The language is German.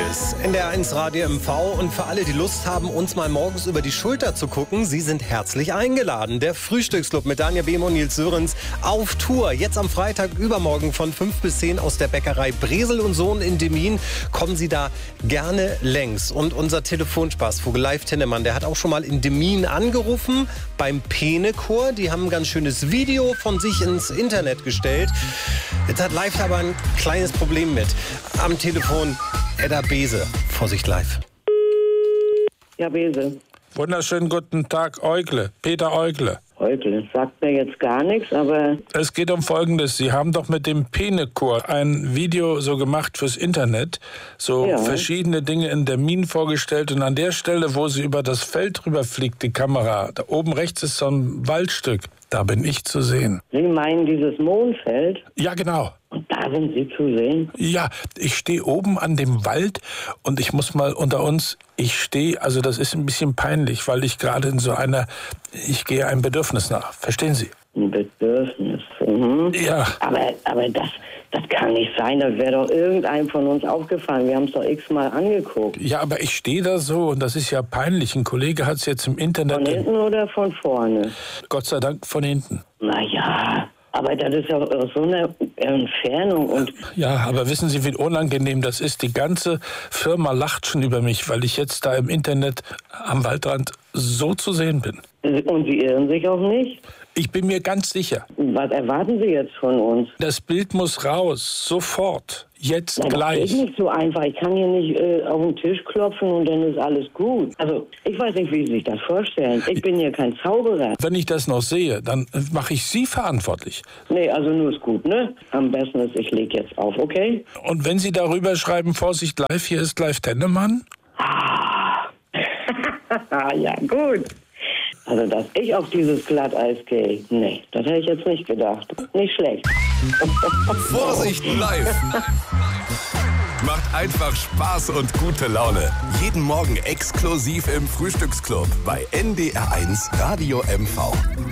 ist NDR1 Radio MV und für alle, die Lust haben, uns mal morgens über die Schulter zu gucken, Sie sind herzlich eingeladen. Der Frühstücksclub mit Daniel Behm und Nils Sörens auf Tour. Jetzt am Freitag übermorgen von 5 bis 10 aus der Bäckerei Bresel und Sohn in Demmin. Kommen Sie da gerne längs. Und unser Telefonspaßvogel Live Tennemann, der hat auch schon mal in Demmin angerufen beim Penechor. Die haben ein ganz schönes Video von sich ins Internet gestellt. Jetzt hat Live aber ein kleines Problem mit. Am Telefon Edda Bese. Vorsicht Live. Ja, Bese. Wunderschönen guten Tag, Eugle. Peter Eugle. Eugle. Sagt mir jetzt gar nichts, aber... Es geht um Folgendes. Sie haben doch mit dem Penechor ein Video so gemacht fürs Internet, verschiedene Dinge in Demmin vorgestellt und an der Stelle, wo Sie über das Feld drüber fliegt, die Kamera, da oben rechts ist so ein Waldstück. Da bin ich zu sehen. Sie meinen dieses Mondfeld? Ja, genau. Und da sind Sie zu sehen? Ja, ich stehe oben an dem Wald und ich muss mal unter uns, also das ist ein bisschen peinlich, weil ich gerade ich gehe einem Bedürfnis nach. Verstehen Sie? Ein Bedürfnis? Mhm. Ja. Aber das kann nicht sein. Das wäre doch irgendeinem von uns aufgefallen. Wir haben es doch x-mal angeguckt. Ja, aber ich stehe da so und das ist ja peinlich. Ein Kollege hat es jetzt im Internet... Von hinten oder von vorne? Gott sei Dank von hinten. Naja... Aber das ist ja aus so einer Entfernung und... Ja, aber wissen Sie, wie unangenehm das ist? Die ganze Firma lacht schon über mich, weil ich jetzt da im Internet am Waldrand so zu sehen bin. Und Sie irren sich auch nicht? Ich bin mir ganz sicher. Was erwarten Sie jetzt von uns? Das Bild muss raus, sofort, jetzt Na, gleich. Das ist nicht so einfach. Ich kann hier nicht auf den Tisch klopfen und dann ist alles gut. Also, ich weiß nicht, wie Sie sich das vorstellen. Ich bin hier kein Zauberer. Wenn ich das noch sehe, dann mache ich Sie verantwortlich. Nee, also nur ist gut, ne? Am besten ist, ich lege jetzt auf, okay? Und wenn Sie darüber schreiben, Vorsicht Live, hier ist Live Tennemann? Ja, gut. Also, dass ich auf dieses Glatteis gehe, nee, das hätte ich jetzt nicht gedacht. Nicht schlecht. Vorsicht Live! Macht einfach Spaß und gute Laune. Jeden Morgen exklusiv im Frühstücksclub bei NDR1 Radio MV.